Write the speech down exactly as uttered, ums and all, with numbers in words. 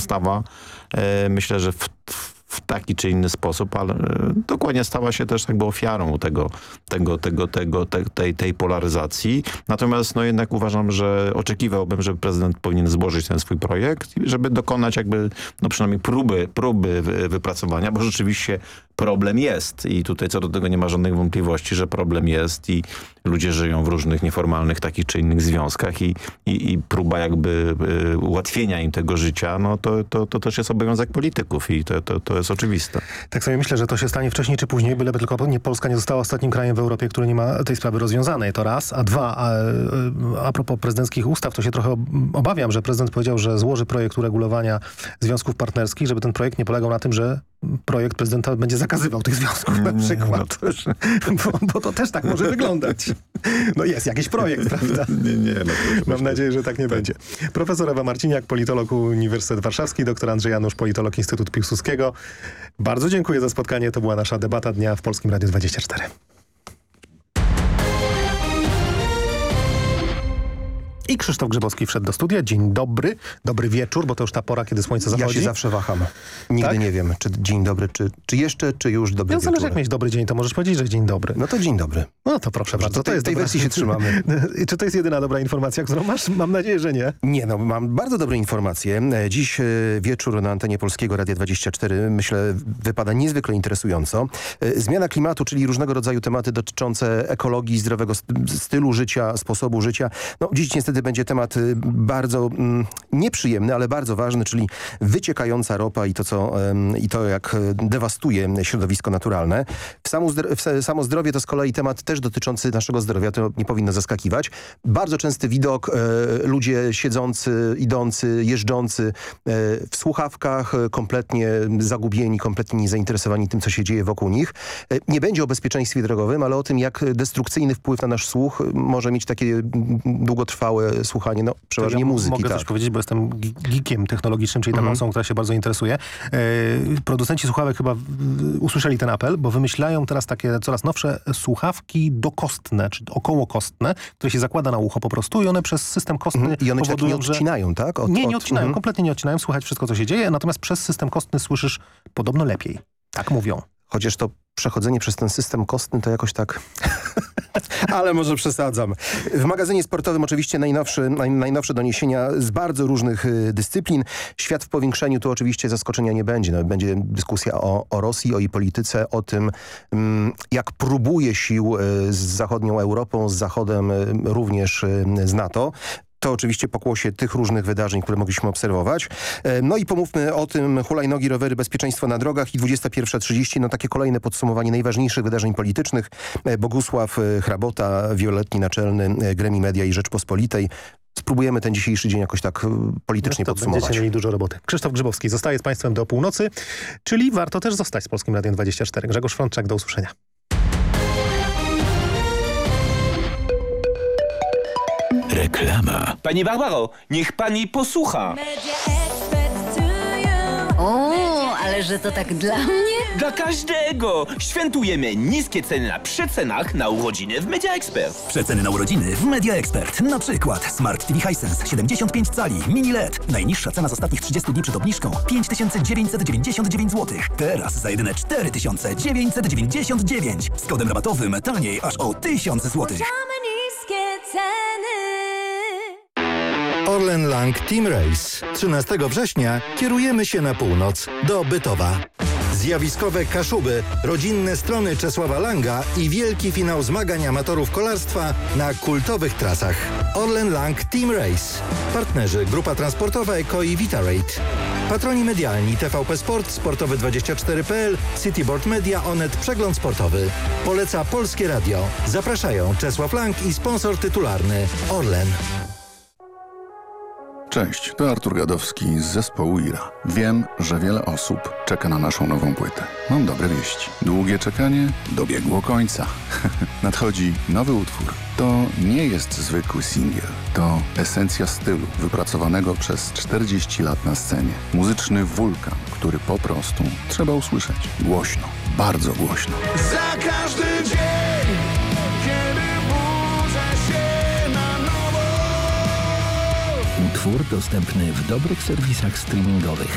ustawa, e, myślę, że w, w taki czy inny sposób, ale e, dokładnie stała się też jakby ofiarą tego, tego, tego, tego, te, tej, tej polaryzacji. Natomiast no jednak uważam, że oczekiwałbym, że prezydent powinien złożyć ten swój projekt, żeby dokonać jakby no przynajmniej próby, próby wypracowania, bo rzeczywiście problem jest i tutaj co do tego nie ma żadnych wątpliwości, że problem jest i ludzie żyją w różnych nieformalnych takich czy innych związkach i, i, i próba jakby y, ułatwienia im tego życia, no to, to, to też jest obowiązek polityków i to, to, to jest oczywiste. Tak sobie myślę, że to się stanie wcześniej czy później, byleby tylko nie, Polska nie została ostatnim krajem w Europie, który nie ma tej sprawy rozwiązanej. To raz, a dwa, a, a propos prezydenckich ustaw, to się trochę obawiam, że prezydent powiedział, że złoży projekt uregulowania związków partnerskich, żeby ten projekt nie polegał na tym, że projekt prezydenta będzie zakazywał tych związków na przykład. Bo, bo to też tak może wyglądać. No jest jakiś projekt, prawda? Nie, nie. No Mam nadzieję, że tak nie będzie. Profesor Ewa Marciniak, politolog Uniwersytet Warszawski, doktor Andrzej Janusz, politolog Instytut Piłsudskiego. Bardzo dziękuję za spotkanie. To była nasza debata dnia w Polskim Radiu dwadzieścia cztery. I Krzysztof Grzybowski wszedł do studia. Dzień dobry, dobry wieczór, bo to już ta pora, kiedy słońce zachodzi. Ja się zawsze waham. Nigdy tak? nie wiem, czy dzień dobry, czy, czy jeszcze, czy już dobry no, wieczór. Zależy, jak mieć dobry dzień, to możesz powiedzieć, że dzień dobry. No to dzień dobry. No to proszę bardzo. To tej, jest tej dobra... wersji się trzymamy. Czy to jest jedyna dobra informacja, którą masz? Mam nadzieję, że nie. Nie, no mam bardzo dobre informacje. Dziś wieczór na antenie Polskiego Radia dwadzieścia cztery, myślę, wypada niezwykle interesująco. Zmiana klimatu, czyli różnego rodzaju tematy dotyczące ekologii, zdrowego stylu życia, sposobu życia. No dziś niestety będzie temat bardzo mm, nieprzyjemny, ale bardzo ważny, czyli wyciekająca ropa i to, co, ym, i to jak dewastuje środowisko naturalne. W samo, w samo zdrowie to z kolei temat też dotyczący naszego zdrowia, to nie powinno zaskakiwać. Bardzo częsty widok, y, ludzie siedzący, idący, jeżdżący y, w słuchawkach, y, kompletnie zagubieni, kompletnie niezainteresowani tym, co się dzieje wokół nich. Y, nie będzie o bezpieczeństwie drogowym, ale o tym, jak destrukcyjny wpływ na nasz słuch może mieć takie długotrwałe słuchanie, no przeważnie ja muzyki. Mogę tak. coś powiedzieć, bo jestem geekiem technologicznym, czyli taką Mhm. osobą, która się bardzo interesuje. E, producenci słuchawek chyba w, usłyszeli ten apel, bo wymyślają teraz takie coraz nowsze słuchawki dokostne, czy okołokostne, które się zakłada na ucho po prostu i one przez system kostny Mhm. I one cię powodują, tak nie odcinają, że... tak? Od, nie, nie od... odcinają, Mhm. kompletnie nie odcinają, słuchać wszystko, co się dzieje, natomiast przez system kostny słyszysz podobno lepiej. Tak mówią. Chociaż to przechodzenie przez ten system kostny to jakoś tak... Ale może przesadzam. W magazynie sportowym oczywiście najnowszy, naj, najnowsze doniesienia z bardzo różnych y, dyscyplin. Świat w powiększeniu, tu oczywiście zaskoczenia nie będzie. No, będzie dyskusja o, o Rosji, o jej polityce, o tym mm, jak próbuje sił y, z zachodnią Europą, z Zachodem y, również y, z NATO. To oczywiście pokłosie tych różnych wydarzeń, które mogliśmy obserwować. No i pomówmy o tym hulajnogi, rowery, bezpieczeństwo na drogach i dwudziesta pierwsza trzydzieści. No takie kolejne podsumowanie najważniejszych wydarzeń politycznych. Bogusław Hrabota, wieloletni naczelny Gremi Media i Rzeczpospolitej. Spróbujemy ten dzisiejszy dzień jakoś tak politycznie no to podsumować. Będziecie mieli dużo roboty. Krzysztof Grzybowski zostaje z Państwem do północy, czyli warto też zostać z Polskim Radiem dwadzieścia cztery. Grzegorz Frączak, do usłyszenia. Reklama. Pani Barbaro, niech pani posłucha. O, ale że to tak dla mnie? Dla każdego! Świętujemy niskie ceny na przecenach na urodziny w Media Expert. Przeceny na urodziny w Media Expert. Na przykład Smart T V Hisense siedemdziesiąt pięć cali, mini L E D. Najniższa cena z ostatnich trzydziestu dni przed obniżką pięć tysięcy dziewięćset dziewięćdziesiąt dziewięć złotych. Teraz za jedyne cztery tysiące dziewięćset dziewięćdziesiąt dziewięć. Z kodem rabatowym taniej aż o tysiąc złotych. Orlen Lang Team Race. trzynastego września kierujemy się na północ, do Bytowa. Zjawiskowe Kaszuby, rodzinne strony Czesława Langa i wielki finał zmagań amatorów kolarstwa na kultowych trasach. Orlen Lang Team Race. Partnerzy Grupa Transportowa Eko i Vitarate. Patroni medialni T V P Sport, Sportowy dwadzieścia cztery kropka p l, Cityboard Media, Onet, Przegląd Sportowy. Poleca Polskie Radio. Zapraszają Czesław Lang i sponsor tytularny Orlen. Cześć, to Artur Gadowski z zespołu Ira. Wiem, że wiele osób czeka na naszą nową płytę. Mam dobre wieści. Długie czekanie dobiegło końca. Nadchodzi nowy utwór. To nie jest zwykły singiel. To esencja stylu wypracowanego przez czterdzieści lat na scenie. Muzyczny wulkan, który po prostu trzeba usłyszeć. Głośno, bardzo głośno. Za każdy dzień, kiedy budzę się na nowo. Utwór dostępny w dobrych serwisach streamingowych.